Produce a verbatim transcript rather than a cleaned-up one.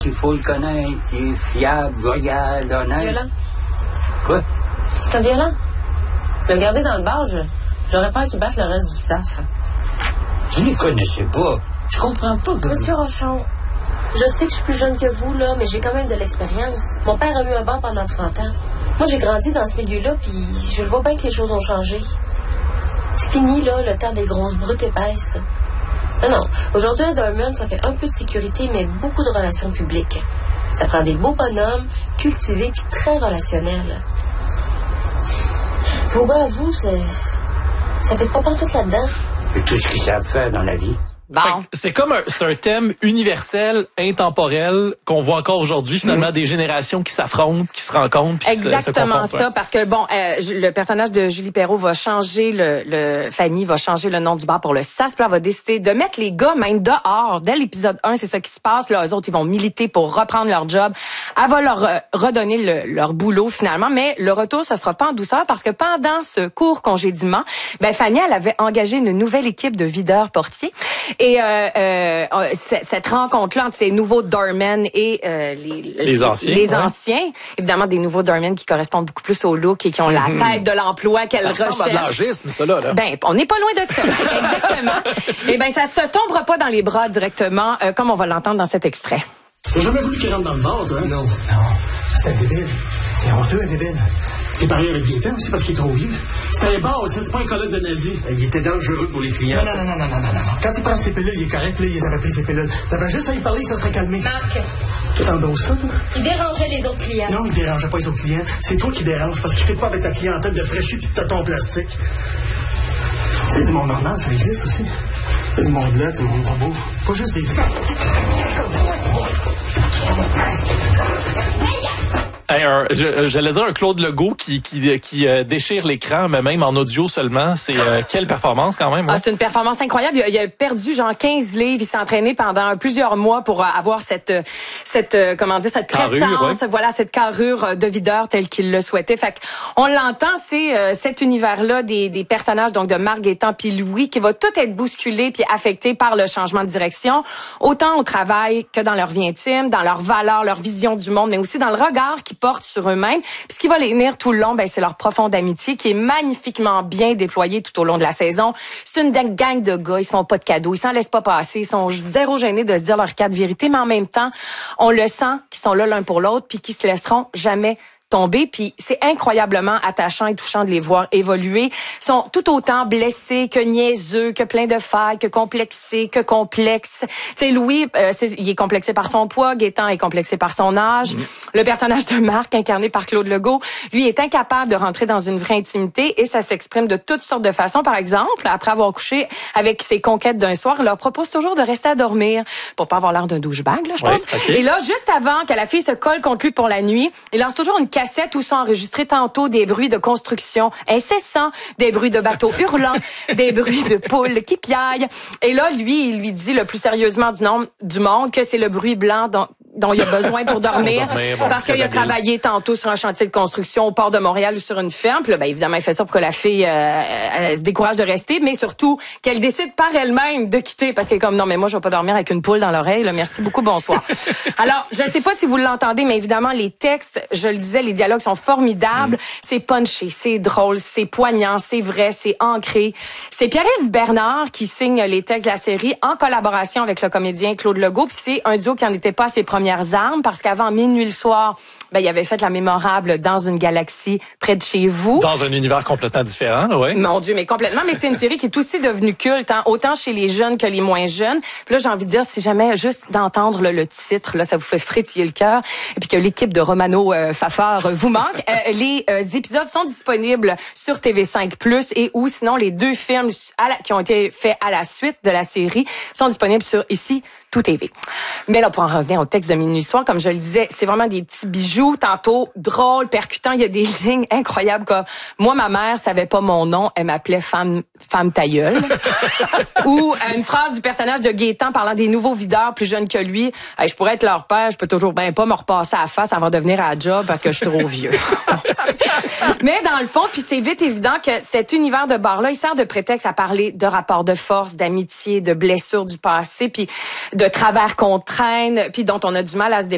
Il faut le connaître, il est fiable, loyal, honnête. Violent. Quoi? C'est un violent. Le garder dans le bar, je, j'aurais peur qu'il batte le reste du staff. Je ne les connaissais pas. Je comprends pas. Que... Monsieur Rochon, je sais que je suis plus jeune que vous, là, mais j'ai quand même de l'expérience. Mon père a eu un bar pendant trente ans. Moi, j'ai grandi dans ce milieu-là, puis je le vois bien que les choses ont changé. C'est fini, là, le temps des grosses brutes épaisses. Non, non. Aujourd'hui, un doorman, ça fait un peu de sécurité, mais beaucoup de relations publiques. Ça prend des beaux bonhommes, cultivés, puis très relationnels. Vos gars, à vous, c'est... ça fait pas partout là-dedans. C'est tout ce qu'ils savent faire dans la vie. Bon. C'est comme un, c'est un thème universel, intemporel, qu'on voit encore aujourd'hui, finalement, mmh. des générations qui s'affrontent, qui se rencontrent. Puis Exactement se, se ça, parce que, bon, euh, le personnage de Julie Perreault va changer, le, le Fanny va changer le nom du bar pour le S A S, puis elle va décider de mettre les gars même dehors. Dès l'épisode un, c'est ça qui se passe. Là, eux autres, ils vont militer pour reprendre leur job. Elle va leur euh, redonner le, leur boulot, finalement, mais le retour se fera pas en douceur, parce que pendant ce court congédiement, ben Fanny, elle avait engagé une nouvelle équipe de videurs portiers. Et euh, euh, cette rencontre-là entre ces nouveaux doormen et euh, les, les anciens, les ouais. anciens, évidemment des nouveaux doormen qui correspondent beaucoup plus au look et qui ont la tête de l'emploi qu'elle recherche. Ça ressemble à de l'âgisme, ça là, là. Ben, on n'est pas loin de ça. Exactement. Et ben, ça se tombera pas dans les bras directement, euh, comme on va l'entendre dans cet extrait. T'as jamais voulu qu'il rentre dans le bar, toi? Non. Non. C'est un débile. C'est honteux, un débile. T'es pareil avec Gaétan aussi parce qu'il est trop vieux. C'est un bar aussi, c'est pas un colloque de nazis. Il était dangereux pour les clients. Non, non, non, non, non, non, non. Quand il prend ses pilules, il est correct, là, ils avaient pris ses pilules. T'avais juste à y parler, ça serait calmé. Marc. Tu t'endosses ça, toi? Il dérangeait les autres clients. Non, il dérangeait pas les autres clients. C'est toi qui déranges parce qu'il fait pas avec ta clientèle de fraîchis pis de tonton plastique. C'est du monde normal, ça existe aussi. C'est du monde là, du monde robot. Pas juste des... Hey, un, je, j'allais dire un Claude Legault qui qui, qui euh, déchire l'écran, mais même en audio seulement. C'est euh, quelle performance quand même. Ah, hein? c'est une performance incroyable. Il a, il a perdu genre quinze livres. Il s'est entraîné pendant plusieurs mois pour avoir cette cette comment dire cette carrure, prestance, ouais. voilà cette carrure de videur telle qu'il le souhaitait. Fait on l'entend, c'est euh, cet univers-là des des personnages donc de Marc Gaétan puis Louis qui va tout être bousculé puis affecté par le changement de direction, autant au travail que dans leur vie intime, dans leurs valeurs, leur vision du monde, mais aussi dans le regard qui portent sur eux-mêmes. Puis ce qui va les tenir tout le long, ben c'est leur profonde amitié qui est magnifiquement bien déployée tout au long de la saison. C'est une gang de gars, ils se font pas de cadeaux, ils s'en laissent pas passer, ils sont zéro gênés de se dire leur quatre vérités, mais en même temps, on le sent qu'ils sont là l'un pour l'autre puis qu'ils se laisseront jamais tomber, puis c'est incroyablement attachant et touchant de les voir évoluer. Ils sont tout autant blessés que niaiseux, que plein de failles, que complexés, que complexes. Tu sais, Louis, euh, c'est, il est complexé par son poids, Gaétan est complexé par son âge. Mmh. Le personnage de Marc, incarné par Claude Legault, lui est incapable de rentrer dans une vraie intimité et ça s'exprime de toutes sortes de façons. Par exemple, après avoir couché avec ses conquêtes d'un soir, il leur propose toujours de rester à dormir pour pas avoir l'air d'un douchebag, là, je pense. Oui, okay. Et là, juste avant que la fille se colle contre lui pour la nuit, il lance toujours une cassette où sont enregistrés tantôt des bruits de construction incessants, des bruits de bateaux hurlants, des bruits de poules qui piaillent. Et là, lui, il lui dit le plus sérieusement du, nom, du monde que c'est le bruit blanc dont, dont il a besoin pour dormir, dormir bon, parce qu'il a travaillé tantôt sur un chantier de construction au port de Montréal ou sur une ferme. Puis là, ben, évidemment, il fait ça pour que la fille euh, elle se décourage de rester, mais surtout qu'elle décide par elle-même de quitter parce qu'elle est comme non, mais moi, je vais pas dormir avec une poule dans l'oreille. Là, merci beaucoup, bonsoir. Alors, je sais pas si vous l'entendez, mais évidemment, les textes, je le disais, les dialogues sont formidables. Mm. C'est punché, c'est drôle, c'est poignant, c'est vrai, c'est ancré. C'est Pierre-Yves Bernard qui signe les textes de la série en collaboration avec le comédien Claude Legault. Puis c'est un duo qui en était pas à ses premières armes parce qu'avant Minuit le soir, ben, il avait fait la mémorable Dans une galaxie près de chez vous. Dans un univers complètement différent, oui. Mon Dieu, mais complètement. Mais c'est une série qui est aussi devenue culte, hein, autant chez les jeunes que les moins jeunes. Puis là, j'ai envie de dire, si jamais juste d'entendre là, le titre, là, ça vous fait frétiller le cœur, et puis que l'équipe de Romano euh, Fafard vous manque, euh, les euh, épisodes sont disponibles sur T V cinq plus, et ou sinon les deux films à la, qui ont été faits à la suite de la série sont disponibles sur ici Tout T V. Mais là, pour en revenir au texte de Minuit soir, comme je le disais, c'est vraiment des petits bijoux, tantôt drôles, percutants. Il y a des lignes incroyables comme « Moi, ma mère savait pas mon nom, elle m'appelait femme, femme ta gueule. » Ou euh, une phrase du personnage de Gaétan parlant des nouveaux videurs plus jeunes que lui. Hey, « Je pourrais être leur père, je peux toujours ben pas me repasser à la face avant de venir à la job parce que je suis trop vieux. » Mais dans le fond, puis c'est vite évident que cet univers de bar-là, il sert de prétexte à parler de rapports de force, d'amitié, de blessures du passé, puis de travers qu'on traîne, puis dont on a du mal à se départir.